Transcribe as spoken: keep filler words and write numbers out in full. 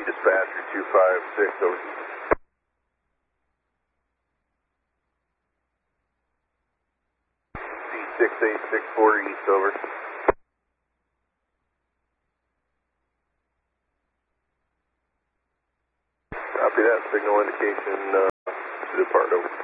Dispatcher two five six, over. C six eight six four East, over. Copy that, signal indication uh, to depart, over.